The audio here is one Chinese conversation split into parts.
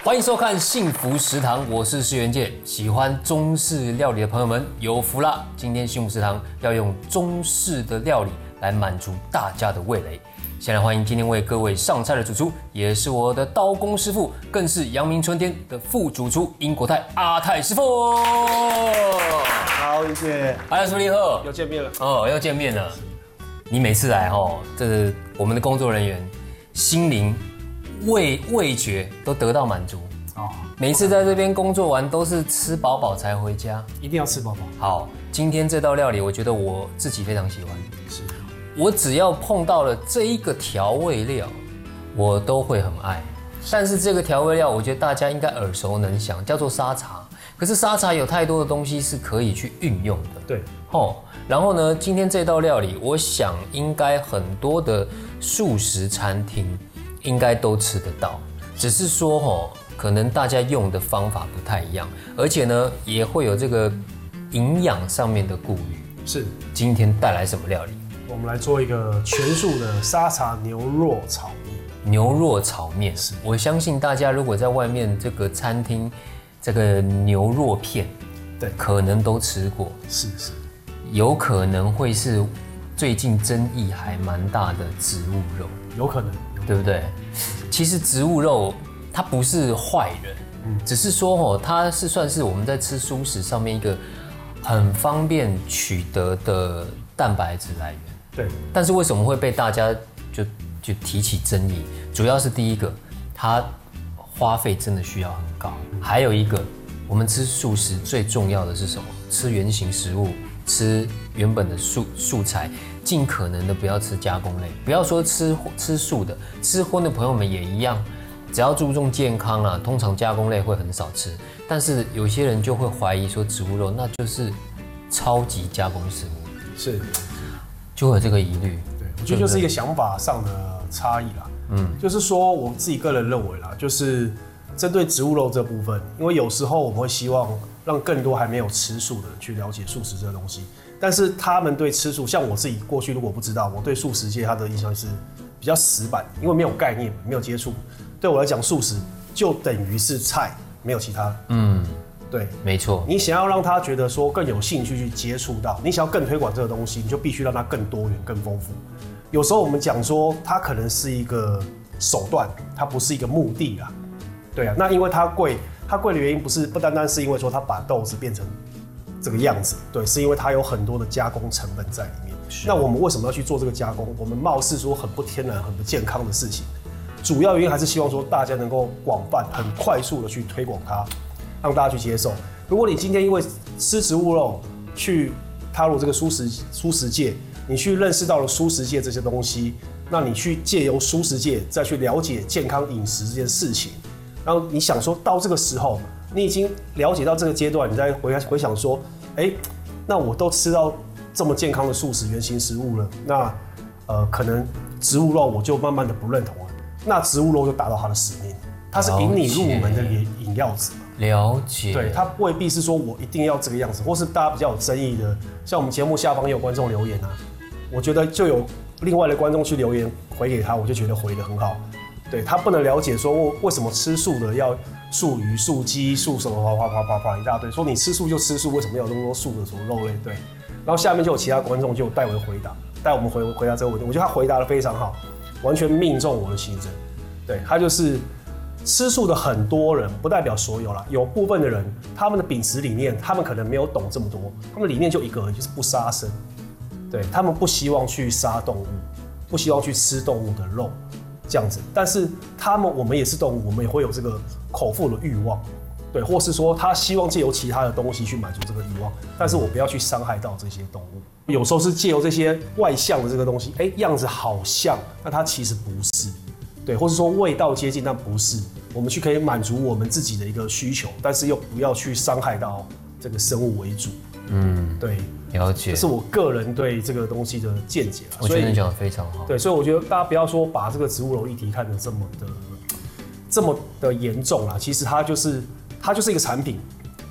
欢迎收看《幸福食堂》，我是石原介。喜欢中式料理的朋友们有福啦！今天幸福食堂要用中式的料理来满足大家的味蕾。先来欢迎今天为各位上菜的主厨，也是我的刀工师傅，更是阳明春天的副主厨殷国泰阿泰师傅。 好，谢谢。 阿泰师傅你好， 又见面了。 哦，又见面了。你每次来哦，这我们的工作人员心灵。味觉都得到满足哦。每一次在这边工作完都是吃饱饱才回家， 一定要吃饱饱。 好，今天这道料理我觉得我自己非常喜欢。是，我只要碰到了这一个调味料，我都会很爱。但是这个调味料，我觉得大家应该耳熟能详，叫做沙茶。可是沙茶有太多的东西是可以去运用的。 对， 哦。然后呢，今天这道料理，我想应该很多的素食餐厅。应该都吃得到，只是说可能大家用的方法不太一样，而且呢，也会有这个营养上面的顾虑。 是， 今天带来什么料理？ 我们来做一个全素的沙茶牛肉炒面。 牛肉炒面，是我相信大家如果在外面这个餐厅，这个牛肉片， 对， 可能都吃过。 是， 有可能会是最近争议还蛮大的植物肉， 有可能。 对不对？其实植物肉它不是坏人，只是说它是算是我们在吃蔬食上面一个很方便取得的蛋白质来源。 对。 但是为什么会被大家就提起争议？主要是第一个，它花费真的需要很高；还有一个，我们吃素食最重要的是什么？吃原型食物，吃原本的素材。尽可能的不要吃加工类，不要说吃素的，吃荤的朋友们也一样，只要注重健康啊，通常加工类会很少吃。但是有些人就会怀疑说植物肉那就是超级加工食物， 是， 就会有这个疑虑。 对，我觉得就是一个想法上的差异啦。就是说我自己个人认为啦，就是针对植物肉这部分，因为有时候我们会希望让更多还没有吃素的人去了解素食这个东西。但是他们对吃素，像我自己过去如果不知道，我对素食界它的印象是比较死板，因为没有概念，没有接触。对我来讲，素食就等于是菜，没有其他的。对， 没错。 你想要让他觉得说更有兴趣去接触到，你想要更推广这个东西，你就必须让它更多元、更丰富。有时候我们讲说，它可能是一个手段，它不是一个目的啦。对啊，那因为它贵，它贵的原因不单单是因为说它把豆子变成这个样子，对，是因为它有很多的加工成本在里面。那我们为什么要去做这个加工？我们貌似说很不天然、很不健康的事情，主要原因还是希望说大家能够广泛、很快速的去推广它，让大家去接受。如果你今天因为吃植物肉去踏入这个蔬食界，你去认识到了蔬食界这些东西，那你去借由蔬食界再去了解健康饮食这件事情，然后你想说到这个时候。你已经了解到这个阶段，你再回想说，那我都吃到这么健康的素食原型食物了，那可能植物肉我就慢慢的不认同了。那植物肉就达到它的使命，它是引你入门的引药子嘛。 了解。 对，它未必是说我一定要这个样子，或是大家比较有争议的，像我们节目下方也有观众留言啊，我觉得就有另外的观众去留言回给他，我就觉得回得很好。对，他不能了解说为什么吃素的要素鱼、素鸡、素什么啪一大堆，说你吃素就吃素，为什么要有那么多素的什么肉类？对，然后下面就有其他观众就带我们回答这个问题，我觉得他回答得非常好，完全命中我的心声。对，他就是吃素的很多人，不代表所有啦，有部分的人他们的秉持理念，他们可能没有懂这么多，他们的理念就一个而已，就是不杀生。对，他们不希望去杀动物，不希望去吃动物的肉。这样子，但是我们也是动物，我们也会有这个口腹的欲望，对，或是说他希望借由其他的东西去满足这个欲望，但是我不要去伤害到这些动物。有时候是借由这些外向的这个东西，样子好像，但它其实不是，对，或是说味道接近，但不是，我们去可以满足我们自己的一个需求，但是又不要去伤害到这个生物为主。对。 了解， 这是我个人对这个东西的见解。 我觉得你讲得非常好。 对，所以我觉得大家不要说把这个植物肉议题看得这么的严重啦，其实它就是一个产品，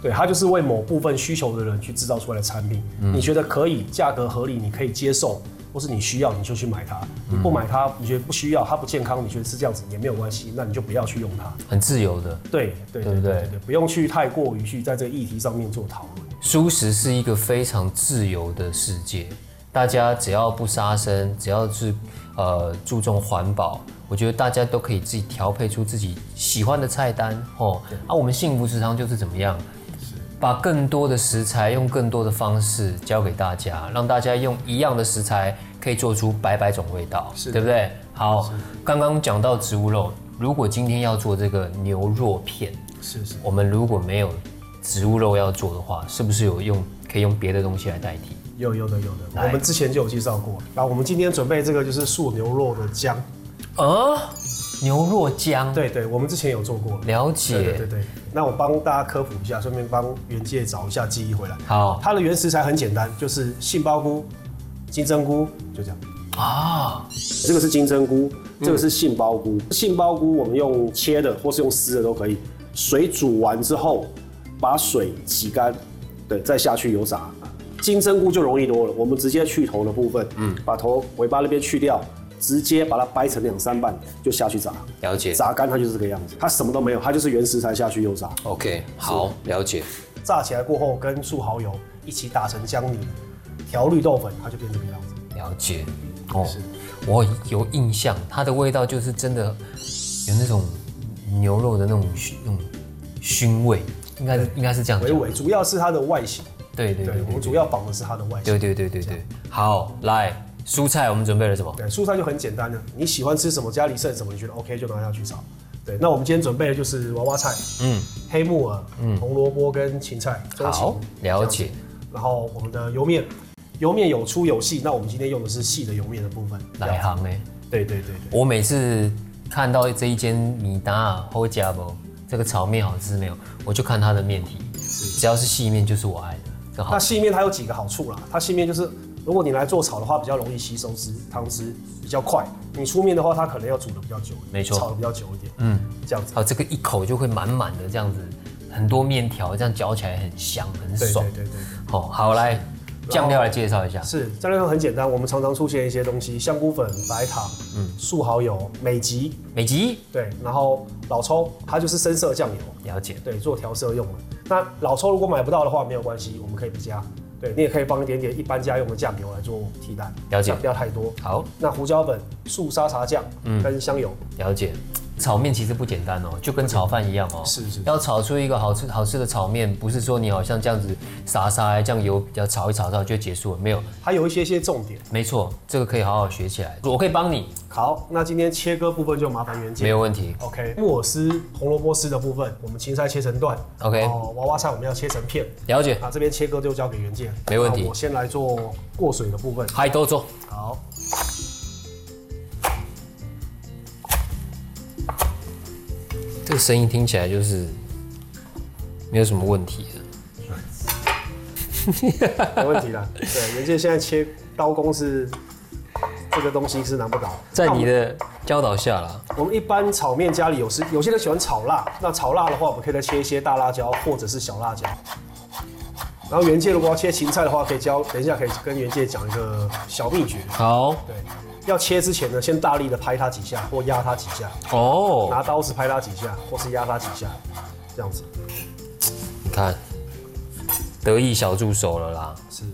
对，它就是为某部分需求的人去制造出来的产品。你觉得可以，价格合理，你可以接受，或是你需要，你就去买它。你不买它，你觉得不需要，它不健康，你觉得是这样子也没有关系，那你就不要去用它。 很自由的， 对不对？不用去太过于去在这个议题上面做讨论。 蔬食是一个非常自由的世界，大家只要不杀生，只要是注重环保，我觉得大家都可以自己调配出自己喜欢的菜单哦。我们幸福食堂就是怎么样，把更多的食材用更多的方式教给大家，让大家用一样的食材可以做出百百种味道，对不对？好，刚刚讲到植物肉，如果今天要做这个牛肉片，我们如果没有植物肉要做的话，是不是可以用别的东西来代替？有的，我们之前就有介绍过。然后我们今天准备这个就是素牛肉的姜。 牛肉姜， 对，我们之前有做过。 了解， 对。那我帮大家科普一下，顺便帮元介找一下记忆回来。 好， 它的原食材很简单，就是杏鲍菇、金针菇，就这样。这个是金针菇，这个是杏鲍菇。杏鲍菇我们用切的或是用丝的都可以。水煮完之后，把水洗干，对，再下去油炸。金针菇就容易多了，我们直接去头的部分，把头尾巴那边去掉。直接把它掰成2、3瓣就下去炸， 了解。 炸干它就是这个样子，它什么都没有，它就是原食材下去油炸。 OK， 好，了解。 炸起来过后，跟素蚝油一起打成姜泥，调绿豆粉，它就变成这个样子。 了解。我有印象，它的味道就是真的有那种牛肉的那种熏味，应该是这样讲。 微主要是它的外形。 对， 我们主要绑的是它的外形。 对。好，来。蔬菜我们准备了什么？ 对，蔬菜就很简单了，你喜欢吃什么，家里剩什么，你觉得 OK 就拿下去炒。对，那我们今天准备的就是娃娃菜，黑木耳，红萝卜跟芹菜。 好，了解。 然后我们的油面有粗有细，那我们今天用的是细的油面的部分。 哪一行呢？ 对。 我每次看到这一间米达好加不，这个炒面好吃没有，我就看它的面体，只要是细面就是我爱的。 那细面它有几个好处啦，它细面就是。如果你来做炒的话，比较容易吸收汤汁，比较快。你出面的话，它可能要煮的比较久， 没错， 炒的比较久一点。这样子。 这个一口就会满满的这样子，很多面条，这样嚼起来很香，很爽。 对。 好，来酱料来介绍一下。 是酱料很简单，我们常常出现一些东西，香菇粉、白糖、素蚝油、美极。对，然后老抽，它就是深色酱油。 了解。 对，做调色用的。那老抽如果买不到的话，没有关系，我们可以不加。对，你也可以放一点点一般家用的酱油来做替代， 了解， 不要太多。 好， 那胡椒粉、素沙茶酱跟香油， 了解。炒面其实不简单哦，就跟炒饭一样哦。 是。 要炒出一个好吃的炒面，不是说你好像这样子撒酱油，比较炒一炒就结束了，没有。 还有一些重点。 没错，这个可以好好学起来，我可以帮你。 好，那今天切割部分就麻烦元介。 没有问题。 OK， 木耳丝、红萝卜丝的部分，我们芹菜切成段。 OK。 娃娃菜我们要切成片。 了解。 这边切割就交给元介。 没问题。 我先来做过水的部分。 嗨，都做。 好。 这个声音听起来就是没有什么问题的，没问题啦。对，元介现在切刀工是这个东西是难不倒， 在你的教导下啦。 我们一般炒面家里有些人喜欢炒辣，那炒辣的话，我们可以再切一些大辣椒或者是小辣椒。然后元介如果要切芹菜的话，等一下可以跟元介讲一个小秘诀。 好， 对。要切之前呢，先大力的拍它几下，或压它几下。拿刀子拍它几下，或是压它几下，这样子。 你看，得意小助手了啦。 是。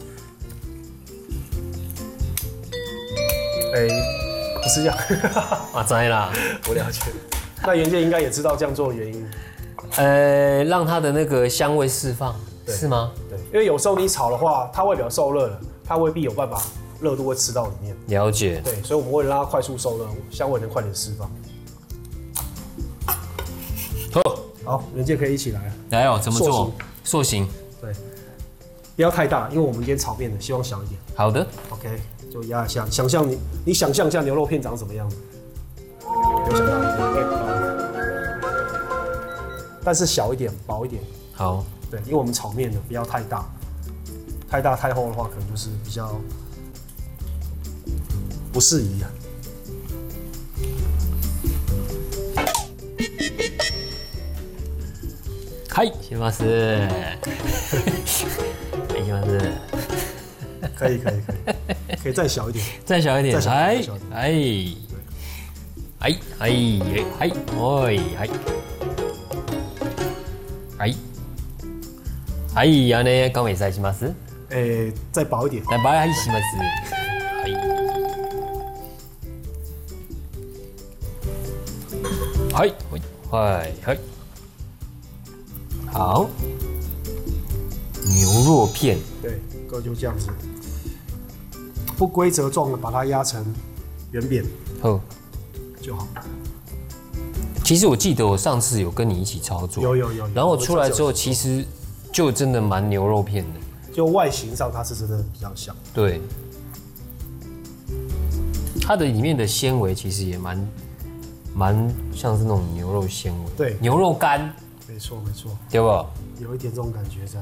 不是这样。 知啦， 我了解。那元介应该也知道这样做的原因。 让它的那个香味释放，是吗？ 对，因为有时候你炒的话，它外表受热了，它未必有办法。热度会吃到里面， 了解。 对，所以我们为了让它快速受热，香味能快点释放。好，元介可以一起来了。 来哦，怎么做？塑形。对， 不要太大，因为我们今天炒面的，希望小一点。 好的 ，OK， 就压一下，想象你想象一下牛肉片长什么样子，有想到一点，但是小一点，薄一点。 好， 对，因为我们炒面的不要太大，太大太厚的话，可能就是比较。不适宜啊。 嗨，行吗？是，行吗？是， 可以，可以再小一点， 再小一点，哎，安尼讲袂使是吗？是， 再薄一点， 再薄还是吗？是，好，牛肉片， 对，哥就这样子，不规则状的把它压成圆扁， 好就好。 其实我记得我上次有跟你一起操作， 有， 然后出来之后，其实就真的蛮牛肉片的， 就外形上它是真的比较像。 对，它的里面的纤维其实也蛮像是那种牛肉纤维， 对， 牛肉干， 没错， 对吧？ 有一点这种感觉在。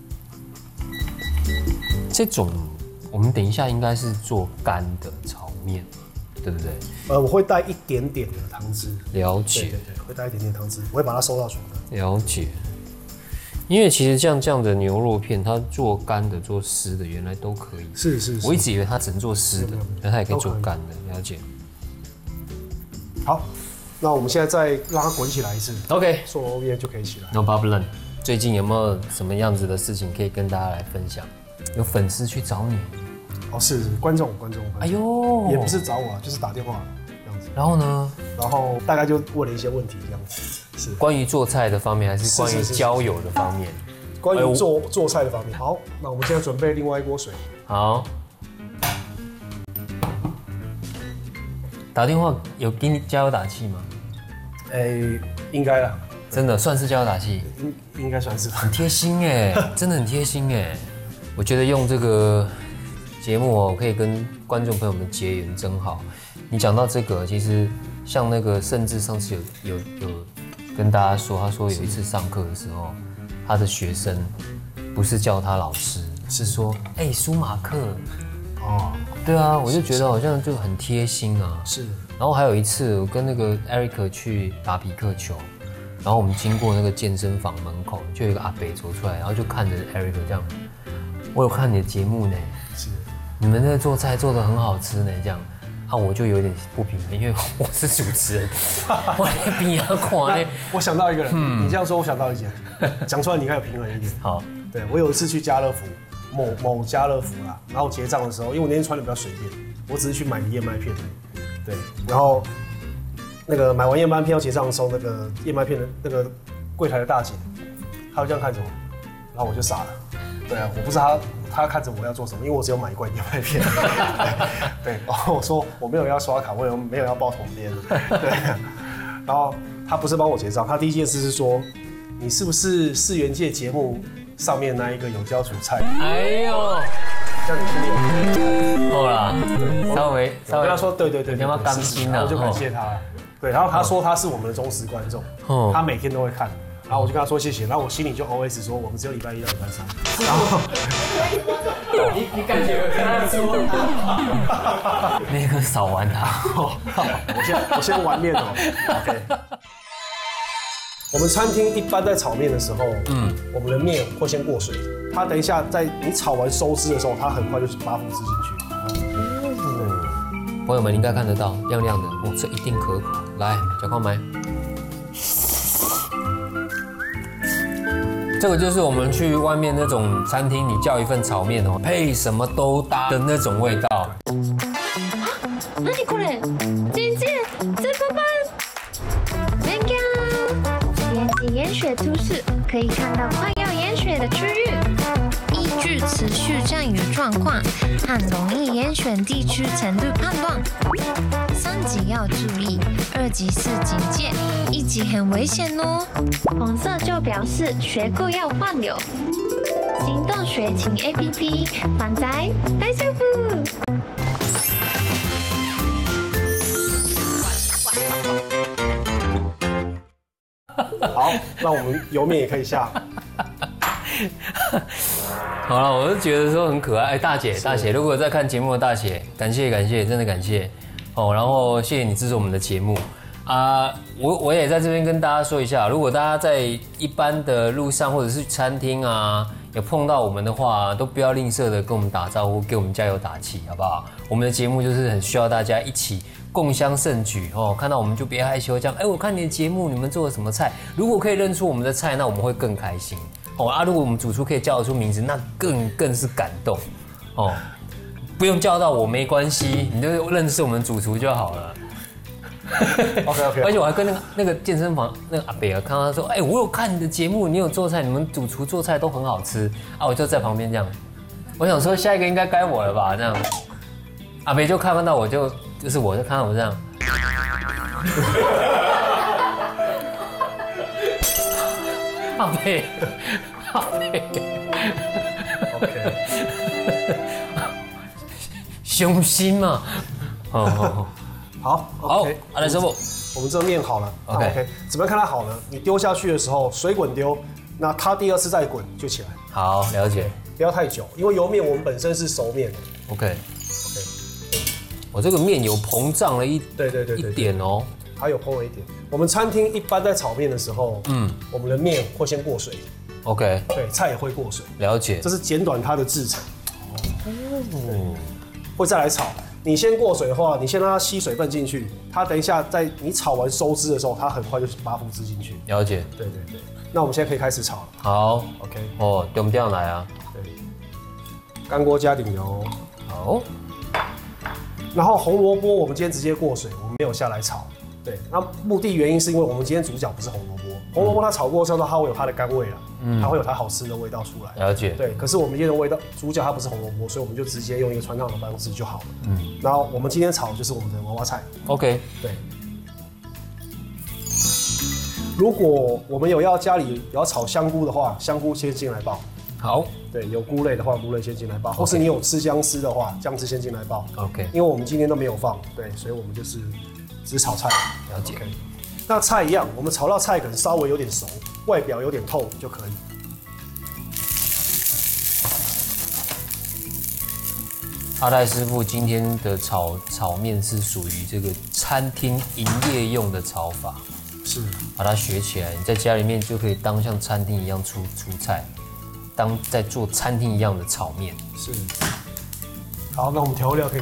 这种我们等一下应该是做干的炒面，对不对？ 我会带一点点的汤汁。 了解， 对，会带一点点汤汁，我会把它收到水分。 了解。因为其实像这样的牛肉片，它做干的、做湿的，原来都可以。 是。 我一直以为它只能做湿的，但它也可以做干的。了解。 好，那我们现在再让它滚起来一次。 OK， 做欧面就可以起来。 No problem。最近有没有什么样子的事情可以跟大家来分享？有粉丝去找你？ 哦，是观众。 哎呦， 也不是找我，就是打电话这样子。 然后呢？ 然后大概就问了一些问题，这样子。是关于做菜的方面，还是关于交友的方面？ 关于做菜的方面。好，那我们现在准备另外一锅水。 好。打电话有给你加油打气吗？ 应该啦。 真的算是加油打气？ 应该算是吧。 很贴心哎，真的很贴心哎。我觉得用这个节目哦，可以跟观众朋友们结缘，真好。你讲到这个，其实像那个，甚至上次有跟大家说，他说有一次上课的时候，他的学生不是叫他老师，是说舒马克。哦，对啊，我就觉得好像就很贴心啊。 是。 然后还有一次，我跟那个 Eric 去打匹克球，然后我们经过那个健身房门口，就有一个阿伯走出来，然后就看着 Eric 这样。我有看你的节目呢， 是， 你们那做菜做得很好吃呢，这样，我就有点不平衡，因为我是主持人，我在边上看呢。 我想到一个人，你这样说，我想到一件，讲出来你应该有平衡一点。 好， 对我有一次去家乐福，某家乐福啦，然后结账的时候，因为我那天穿的比较随便，我只是去买个燕麦片而已，对，然后那个买完燕麦片要结账的时候，那个燕麦片的那个柜台的大姐，她就这样看着我，然后我就傻了。对啊，我不知道他看着我要做什么，因为我只有买一罐燕麦片。对，然后我说我没有要刷卡，我也没有要报统编。对，然后他不是帮我结账，他第一件事是说，你是不是4元界节目上面那一个有教煮菜？ 哎呦， 这样你心里好啦，稍微我跟他说对， 你要不要甘心啊？ 我就感谢他了。对，然后他说他是我们的忠实观众，他每天都会看。然后我就跟他说谢谢，然后我心里就 OS 说我们只有礼拜1到礼拜3。然后你感觉跟他说，那个少玩他。 我先玩面哦。OK。我们餐厅一般在炒面的时候，我们的面会先过水，它等一下在你炒完收汁的时候，它很快就把粉汁进去。 朋友们应该看得到，亮亮的，这一定可口。来，小康买。这个就是我们去外面那种餐厅，你叫一份炒面配什么都搭的那种味道。 何これ？姐姐，在斑斑。人家，连接盐水都市，可以看到快要淹水的区域。依据持续降雨状况和容易淹水地区程度判断，3级要注意，2级是警戒，1级很危险哦。红色就表示学过要换流。行动学勤 APP 反载大丈夫。 好，那我们油面也可以下。 好了，我就觉得说很可爱。大姐，如果有在看节目的大姐，感谢，真的感谢哦。然后谢谢你支持我们的节目。 我也在这边跟大家说一下，如果大家在一般的路上或者是餐厅啊，有碰到我们的话，都不要吝啬的跟我们打招呼，给我们加油打气，好不好？我们的节目就是很需要大家一起共襄盛举哦。看到我们就别害羞，这样，我看你的节目，你们做了什么菜？如果可以认出我们的菜，那我们会更开心哦。如果我们主厨可以叫得出名字，那更是感动哦。不用叫到我没关系，你就认识我们主厨就好了。 OK， 而且我还跟那个健身房那个阿北看到他说，我有看你的节目，你有做菜，你们主厨做菜都很好吃啊，我就在旁边这样，我想说下一个应该我了吧，这样，阿北就看到我就是我就看到我这样，阿北 ，OK， 雄心嘛， 好 ，OK， 来师傅， 我们这个面好了 ，OK， 怎么样看它好呢？你丢下去的时候，水滚丢，那它第二次再滚就起来。 好，了解， 不要太久，因为油面我们本身是熟面的。 OK， 我这个面有膨胀了一点哦， 还有膨了一点。我们餐厅一般在炒面的时候，我们的面会先过水 ，OK， 对，菜也会过水， 了解， 这是减短它的制程。会再来炒。你先过水的话，你先让它吸水分进去，它等一下在你炒完收汁的时候，它很快就把浮汁进去。 了解。 对。那我们现在可以开始炒了。 好 ，OK。 哦，丢不掉来啊？ 对。干锅加顶油。 好。 然后红萝卜我们今天直接过水，我们没有下来炒。对，那目的原因是因为我们今天主角不是红萝卜，红萝卜它炒过之后，它会有它的甘味了，它会有它好吃的味道出来。 了解。 对，可是我们今天的味道，主角它不是红萝卜，所以我们就直接用一个传统的方式就好了。然后我们今天炒的就是我们的娃娃菜。 OK。 对。如果我们家里有要炒香菇的话，香菇先进来爆。 好。 对，有菇类的话，菇类先进来爆，或是你有吃姜丝的话，姜丝先进来爆。 OK。 因为我们今天都没有放，对，所以我们就是只炒菜。 了解。 Okay。那菜一样，我们炒到菜可能稍微有点熟，外表有点透就可以。 阿泰师傅今天的炒面是属于这个餐厅营业用的炒法， 是把它学起来，你在家里面就可以当像餐厅一样出菜，当在做餐厅一样的炒面。 是。好，那我们调味料可以